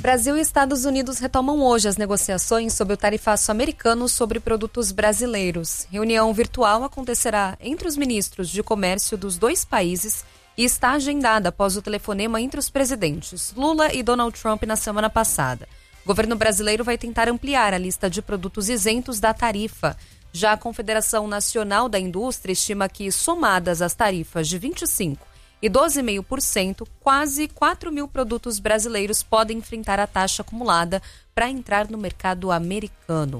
Brasil e Estados Unidos retomam hoje as negociações sobre o tarifaço americano sobre produtos brasileiros. Reunião virtual acontecerá entre os ministros de comércio dos dois países e está agendada após o telefonema entre os presidentes Lula e Donald Trump na semana passada. O governo brasileiro vai tentar ampliar a lista de produtos isentos da tarifa. Já a Confederação Nacional da Indústria estima que, somadas as tarifas de 25% e 12,5%, quase 4 mil produtos brasileiros podem enfrentar a taxa acumulada para entrar no mercado americano.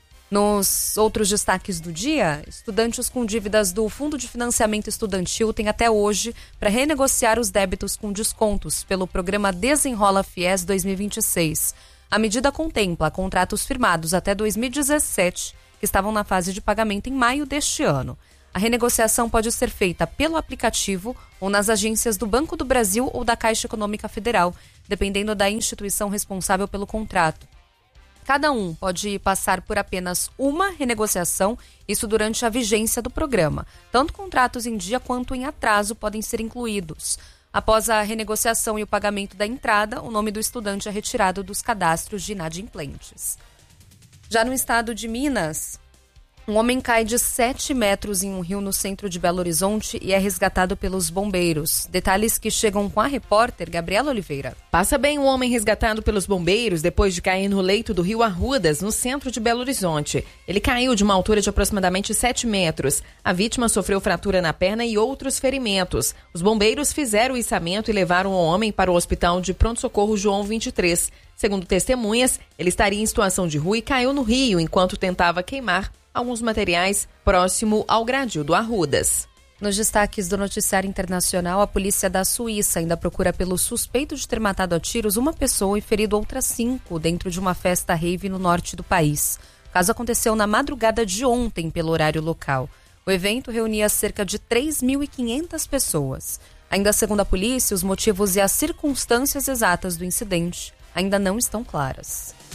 Nos outros destaques do dia, estudantes com dívidas do Fundo de Financiamento Estudantil têm até hoje para renegociar os débitos com descontos pelo programa Desenrola Fies 2026. A medida contempla contratos firmados até 2017, que estavam na fase de pagamento em maio deste ano. A renegociação pode ser feita pelo aplicativo ou nas agências do Banco do Brasil ou da Caixa Econômica Federal, dependendo da instituição responsável pelo contrato. Cada um pode passar por apenas uma renegociação, isso durante a vigência do programa. Tanto contratos em dia quanto em atraso podem ser incluídos. Após a renegociação e o pagamento da entrada, o nome do estudante é retirado dos cadastros de inadimplentes. Já no estado de Minas, um homem cai de 7 metros em um rio no centro de Belo Horizonte e é resgatado pelos bombeiros. Detalhes que chegam com a repórter Gabriela Oliveira. Passa bem um homem resgatado pelos bombeiros depois de cair no leito do rio Arrudas, no centro de Belo Horizonte. Ele caiu de uma altura de aproximadamente 7 metros. A vítima sofreu fratura na perna e outros ferimentos. Os bombeiros fizeram o içamento e levaram o homem para o hospital de pronto-socorro João 23. Segundo testemunhas, ele estaria em situação de rua e caiu no rio enquanto tentava queimar alguns materiais próximo ao gradil do Arrudas. Nos destaques do noticiário internacional, a polícia da Suíça ainda procura pelo suspeito de ter matado a tiros uma pessoa e ferido outras 5 dentro de uma festa rave no norte do país. O caso aconteceu na madrugada de ontem pelo horário local. O evento reunia cerca de 3.500 pessoas. Ainda segundo a polícia, os motivos e as circunstâncias exatas do incidente ainda não estão claras.